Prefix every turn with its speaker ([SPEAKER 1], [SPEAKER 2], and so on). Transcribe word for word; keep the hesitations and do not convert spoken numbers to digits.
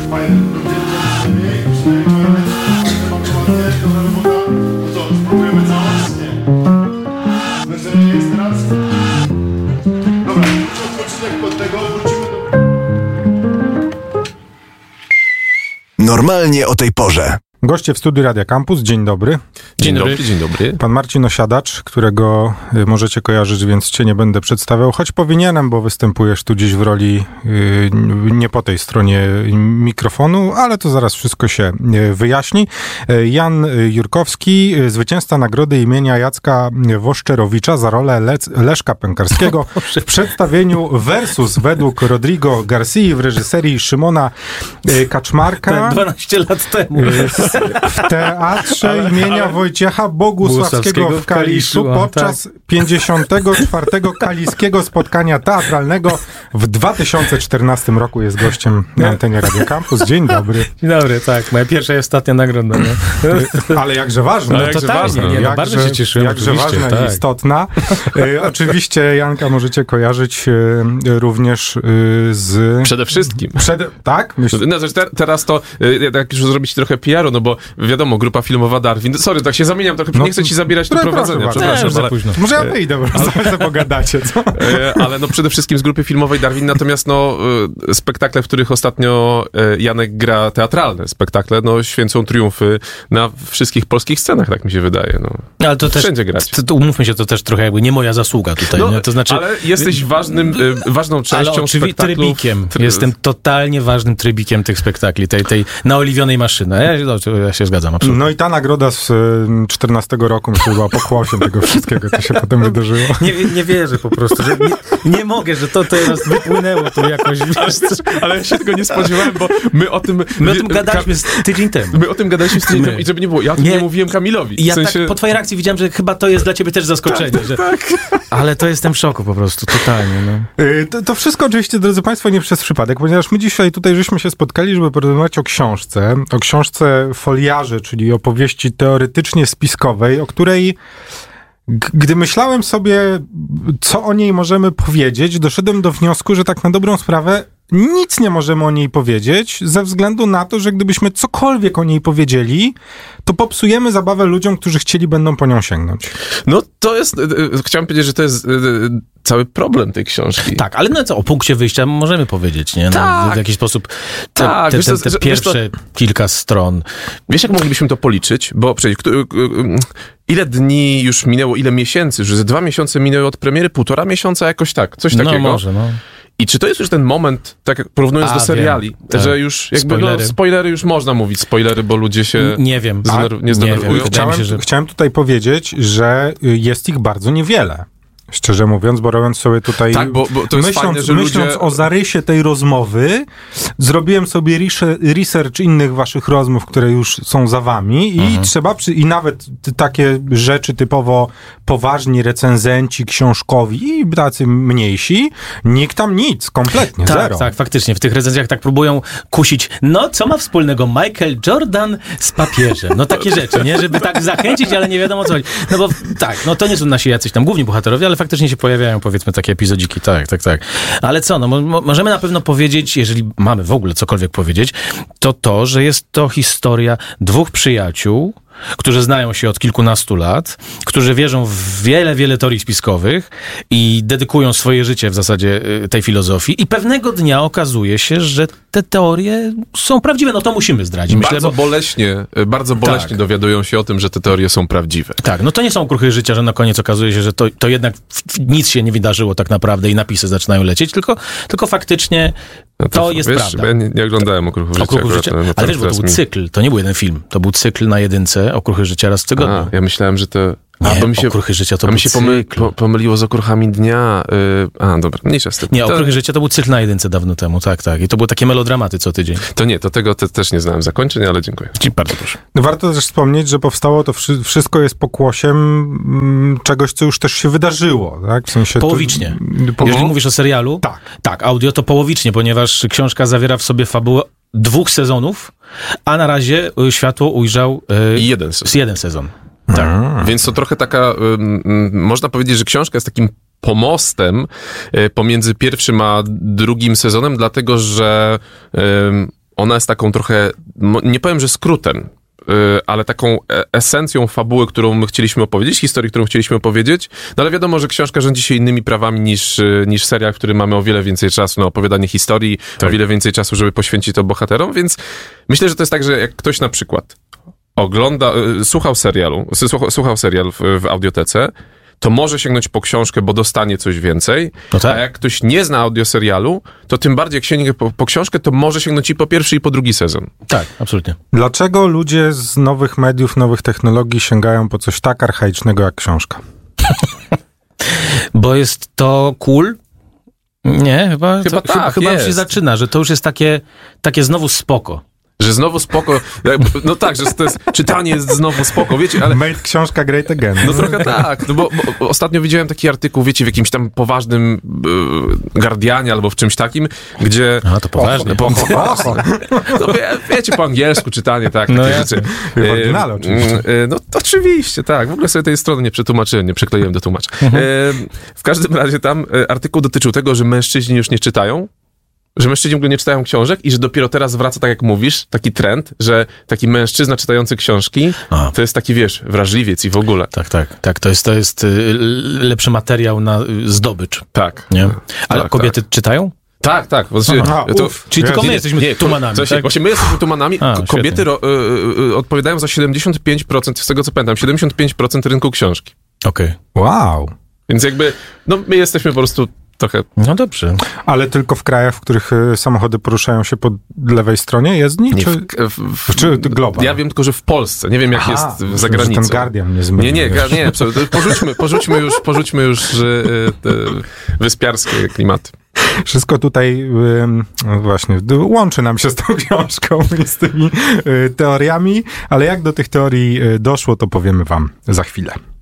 [SPEAKER 1] fajne. To spróbujemy całość? Nie. Zmęczenie jest teraz? Dobra, muszę odpoczynek pod tego, wrócimy do...
[SPEAKER 2] Normalnie o tej porze.
[SPEAKER 3] Goście w studiu Radia Campus, dzień dobry.
[SPEAKER 4] Dzień, dzień dobry. dobry. Dzień dobry.
[SPEAKER 3] Pan Marcin Osiadacz, którego y, możecie kojarzyć, więc cię nie będę przedstawiał, choć powinienem, bo występujesz tu dziś w roli y, nie po tej stronie mikrofonu, ale to zaraz wszystko się y, wyjaśni. Y, Jan Jurkowski, y, zwycięzca nagrody imienia Jacka Woszczerowicza za rolę Lec- Leszka Pękarskiego w przedstawieniu Versus według Rodrigo Garcii w reżyserii Szymona y, Kaczmarka.
[SPEAKER 4] Tak, dwanaście lat temu.
[SPEAKER 3] Y, w teatrze ale, imienia ale... Wojciecha Bogusławskiego w Kaliszu podczas tak. pięćdziesiątego czwartego kaliskiego spotkania teatralnego w dwa tysiące czternastym roku jest gościem na antenie Radio Campus. Dzień dobry.
[SPEAKER 4] Dzień dobry, tak. Moja pierwsza i ostatnia nagroda. Nie?
[SPEAKER 3] Ale jakże ważna.
[SPEAKER 4] No, jakże ważna. Nie, no, jakże, bardzo się cieszyłem.
[SPEAKER 3] Jakże ważna
[SPEAKER 4] tak.
[SPEAKER 3] i istotna. E, oczywiście Janka możecie kojarzyć e, również e, z...
[SPEAKER 4] Przede wszystkim.
[SPEAKER 3] Przed... Tak? Myśl...
[SPEAKER 4] No, te, teraz to, e, tak już zrobić trochę P R u, no bo wiadomo, grupa filmowa Darwin. Sorry, tak się zamieniam, trochę no, nie chcę ci zabierać do prowadzenia. Przepraszam,
[SPEAKER 3] ale... późno. Może ja wyjdę, bo ale... pogadacie, co?
[SPEAKER 4] Ale no przede wszystkim z grupy filmowej Darwin, natomiast no spektakle, w których ostatnio Janek gra teatralne spektakle, no święcą triumfy na wszystkich polskich scenach, tak mi się wydaje. No.
[SPEAKER 5] Ale to
[SPEAKER 4] wszędzie
[SPEAKER 5] też,
[SPEAKER 4] grać.
[SPEAKER 5] To, to umówmy się, to też trochę jakby nie moja zasługa tutaj.
[SPEAKER 4] No,
[SPEAKER 5] nie? To znaczy,
[SPEAKER 4] ale jesteś ważnym, ważną częścią
[SPEAKER 5] ale oczywi-
[SPEAKER 4] spektaklów.
[SPEAKER 5] Trybikiem. Try... Jestem totalnie ważnym trybikiem tych spektakli, tej, tej naoliwionej maszyny. Ja, ja się zgadzam, absolutnie.
[SPEAKER 3] No i ta nagroda z czternastego roku myślę, była pokłosiem tego wszystkiego, co się potem wydarzyło.
[SPEAKER 5] Nie, nie wierzę po prostu, że nie, nie mogę, że to teraz wypłynęło tu jakoś.
[SPEAKER 4] Ale, ale ja się tego nie spodziewałem, bo my o tym...
[SPEAKER 5] My o tym gadaliśmy Ka- tydzień temu.
[SPEAKER 4] My o tym gadaliśmy tydzień temu i żeby nie było, ja o tym nie, nie mówiłem Kamilowi.
[SPEAKER 5] Ja
[SPEAKER 4] w sensie...
[SPEAKER 5] tak po twojej reakcji widziałem, że chyba to jest dla ciebie też zaskoczenie.
[SPEAKER 4] Tak,
[SPEAKER 5] że...
[SPEAKER 4] tak.
[SPEAKER 5] Ale to jestem w szoku po prostu, totalnie. No.
[SPEAKER 3] To, to wszystko oczywiście, drodzy Państwo, nie przez przypadek, ponieważ my dzisiaj tutaj żeśmy się spotkali, żeby porozmawiać o książce, o książce Foliarze, czyli opowieści teoretycznie spiskowej, o której g- gdy myślałem sobie, co o niej możemy powiedzieć, doszedłem do wniosku, że tak na dobrą sprawę nic nie możemy o niej powiedzieć, ze względu na to, że gdybyśmy cokolwiek o niej powiedzieli, to popsujemy zabawę ludziom, którzy chcieli będą po nią sięgnąć.
[SPEAKER 4] No to jest, chciałem powiedzieć, że to jest cały problem tej książki.
[SPEAKER 5] Tak, ale no co, o punkcie wyjścia możemy powiedzieć, nie? No,
[SPEAKER 4] tak.
[SPEAKER 5] W jakiś sposób te,
[SPEAKER 4] tak,
[SPEAKER 5] te,
[SPEAKER 4] wiesz,
[SPEAKER 5] te,
[SPEAKER 4] to,
[SPEAKER 5] te
[SPEAKER 4] że,
[SPEAKER 5] pierwsze
[SPEAKER 4] wiesz, to,
[SPEAKER 5] kilka stron.
[SPEAKER 4] Wiesz, jak moglibyśmy to policzyć? Bo przecież ile dni już minęło, ile miesięcy, że ze dwa miesiące minęły od premiery, półtora miesiąca, jakoś tak, coś takiego.
[SPEAKER 5] No może, no.
[SPEAKER 4] I czy to jest już ten moment, tak jak porównując
[SPEAKER 5] A,
[SPEAKER 4] do seriali,
[SPEAKER 5] wiem,
[SPEAKER 4] że
[SPEAKER 5] tak.
[SPEAKER 4] już jakby
[SPEAKER 5] spoilery.
[SPEAKER 4] No, spoilery już można mówić, spoilery, bo ludzie się
[SPEAKER 5] nie wiem.
[SPEAKER 4] zdenerw- nie zdenerwują?
[SPEAKER 5] Nie wiem.
[SPEAKER 3] Chciałem,
[SPEAKER 5] się, że...
[SPEAKER 3] chciałem tutaj powiedzieć, że jest ich bardzo niewiele. Szczerze mówiąc, bo robiąc sobie tutaj...
[SPEAKER 4] Tak, bo, bo to jest
[SPEAKER 3] myśląc,
[SPEAKER 4] fajne, że
[SPEAKER 3] myśląc
[SPEAKER 4] ludzie...
[SPEAKER 3] o zarysie tej rozmowy, zrobiłem sobie research innych waszych rozmów, które już są za wami i mhm. trzeba, przy, i nawet t- takie rzeczy typowo poważni recenzenci książkowi i tacy mniejsi, nikt tam nic, kompletnie,
[SPEAKER 5] tak,
[SPEAKER 3] zero.
[SPEAKER 5] Tak, faktycznie, w tych recenzjach tak próbują kusić, no co ma wspólnego Michael Jordan z papieżem? No takie rzeczy, nie? Żeby tak zachęcić, ale nie wiadomo o co chodzi. No bo tak, no to nie są nasi jacyś tam główni bohaterowie, ale faktycznie się pojawiają, powiedzmy, takie epizodziki, tak, tak, tak. Ale co, no mo- możemy na pewno powiedzieć, jeżeli mamy w ogóle cokolwiek powiedzieć, to to, że jest to historia dwóch przyjaciół, którzy znają się od kilkunastu lat, którzy wierzą w wiele, wiele teorii spiskowych i dedykują swoje życie w zasadzie tej filozofii i pewnego dnia okazuje się, że te teorie są prawdziwe. No to musimy zdradzić. Myślę,
[SPEAKER 4] bardzo
[SPEAKER 5] bo...
[SPEAKER 4] boleśnie, bardzo boleśnie tak. dowiadują się o tym, że te teorie są prawdziwe.
[SPEAKER 5] Tak, no to nie są okruchy życia, że na koniec okazuje się, że to, to jednak nic się nie wydarzyło tak naprawdę i napisy zaczynają lecieć, tylko, tylko faktycznie no to, to jest
[SPEAKER 4] wiesz,
[SPEAKER 5] prawda.
[SPEAKER 4] Ja nie, nie oglądałem Okruchów Życia.
[SPEAKER 5] Okruchów życia.
[SPEAKER 4] No,
[SPEAKER 5] ale wiesz, bo to był mi... cykl, to nie był jeden film. To był cykl na jedynce, Okruchy Życia raz w tygodniu.
[SPEAKER 4] A, ja myślałem, że to...
[SPEAKER 5] Nie,
[SPEAKER 4] a, bo mi się,
[SPEAKER 5] Okruchy Życia to
[SPEAKER 4] a
[SPEAKER 5] był
[SPEAKER 4] mi się
[SPEAKER 5] pomy-
[SPEAKER 4] po, pomyliło z Okruchami Dnia. Yy, a, dobra, mniejsza z tym.
[SPEAKER 5] Nie,
[SPEAKER 4] to...
[SPEAKER 5] Okruchy Życia to był cykl na jedynce dawno temu, tak, tak. I to były takie melodramaty co tydzień.
[SPEAKER 4] To nie, to tego te, też nie znałem zakończenia, ale dziękuję.
[SPEAKER 5] Ci bardzo proszę.
[SPEAKER 3] Warto też wspomnieć, że powstało to wszy- wszystko jest pokłosiem mm, czegoś, co już też się wydarzyło, tak? W sensie
[SPEAKER 5] połowicznie.
[SPEAKER 3] To, po...
[SPEAKER 5] Jeżeli mówisz o serialu,
[SPEAKER 3] tak.
[SPEAKER 5] tak, audio to połowicznie, ponieważ książka zawiera w sobie fabułę dwóch sezonów, a na razie światło ujrzał yy,
[SPEAKER 4] jeden sezon.
[SPEAKER 5] jeden sezon. Tak.
[SPEAKER 4] Hmm. Więc to trochę taka, y, można powiedzieć, że książka jest takim pomostem y, pomiędzy pierwszym a drugim sezonem, dlatego że y, ona jest taką trochę, nie powiem, że skrótem, ale taką esencją fabuły, którą my chcieliśmy opowiedzieć, historii, którą chcieliśmy opowiedzieć, no ale wiadomo, że książka rządzi się innymi prawami niż, niż serial, który mamy o wiele więcej czasu na opowiadanie historii, tak. o wiele więcej czasu, żeby poświęcić to bohaterom, więc myślę, że to jest tak, że jak ktoś na przykład ogląda, słuchał serialu, słuchał serial w, w audiotece, to może sięgnąć po książkę, bo dostanie coś więcej, no tak. a jak ktoś nie zna audioserialu, to tym bardziej jak sięgnie po, po książkę, to może sięgnąć i po pierwszy, i po drugi sezon.
[SPEAKER 5] Tak, absolutnie.
[SPEAKER 3] Dlaczego ludzie z nowych mediów, nowych technologii sięgają po coś tak archaicznego jak książka?
[SPEAKER 5] Bo jest to cool? Nie, chyba,
[SPEAKER 4] chyba
[SPEAKER 5] to,
[SPEAKER 4] tak,
[SPEAKER 5] chyba
[SPEAKER 4] jest.
[SPEAKER 5] się zaczyna, że to już jest takie, takie znowu spoko.
[SPEAKER 4] Że znowu spoko, no tak, że to jest, czytanie jest znowu spoko, wiecie, ale...
[SPEAKER 3] Made książka great again.
[SPEAKER 4] No trochę tak, no bo, bo ostatnio widziałem taki artykuł, wiecie, w jakimś tam poważnym y, Guardianie albo w czymś takim, gdzie...
[SPEAKER 5] A, to poważne.
[SPEAKER 4] Po, po, po, no wie, wiecie, po angielsku czytanie, tak,
[SPEAKER 5] no
[SPEAKER 4] takie
[SPEAKER 5] jasne.
[SPEAKER 4] rzeczy.
[SPEAKER 3] W oryginale oczywiście.
[SPEAKER 4] Y, y, no to oczywiście, tak, w ogóle sobie tej strony nie przetłumaczyłem, nie przekleiłem do tłumacza. Y, w każdym razie tam y, artykuł dotyczył tego, że mężczyźni już nie czytają, że mężczyźni w ogóle nie czytają książek i że dopiero teraz wraca, tak jak mówisz, taki trend, że taki mężczyzna czytający książki, A. to jest taki, wiesz, wrażliwiec i w ogóle.
[SPEAKER 5] Tak, tak, tak, to jest, to jest lepszy materiał na zdobycz.
[SPEAKER 4] Tak.
[SPEAKER 5] Nie? Ale
[SPEAKER 4] tak,
[SPEAKER 5] kobiety
[SPEAKER 4] tak.
[SPEAKER 5] czytają?
[SPEAKER 4] Tak, tak. Właśnie,
[SPEAKER 3] Aha,
[SPEAKER 4] to,
[SPEAKER 3] uf,
[SPEAKER 5] czyli tylko my
[SPEAKER 4] nie,
[SPEAKER 5] jesteśmy
[SPEAKER 4] nie,
[SPEAKER 5] tumanami,
[SPEAKER 4] w sensie,
[SPEAKER 5] tak?
[SPEAKER 4] Właśnie my jesteśmy tumanami.
[SPEAKER 5] A,
[SPEAKER 4] kobiety ro, y, y, odpowiadają za siedemdziesiąt pięć procent, z tego co pamiętam, siedemdziesiąt pięć procent rynku książki.
[SPEAKER 5] Okej. Okay.
[SPEAKER 3] Wow.
[SPEAKER 4] Więc jakby, no my jesteśmy po prostu trochę...
[SPEAKER 5] No dobrze.
[SPEAKER 3] Ale tylko w krajach, w których y, samochody poruszają się po lewej stronie jezdni?
[SPEAKER 4] Nie,
[SPEAKER 3] czy,
[SPEAKER 4] w, w, w,
[SPEAKER 3] czy global?
[SPEAKER 4] Ja wiem tylko, że w Polsce. Nie wiem, jak
[SPEAKER 3] Aha,
[SPEAKER 4] jest za granicą.
[SPEAKER 3] Ten Guardian nie zmienił.
[SPEAKER 4] Nie, nie, gar, nie, absolutnie. Porzućmy, porzućmy już, porzućmy już y, te wyspiarskie klimaty.
[SPEAKER 3] Wszystko tutaj y, no właśnie łączy nam się z tą książką i z tymi y, teoriami, ale jak do tych teorii y, doszło, to powiemy wam za chwilę.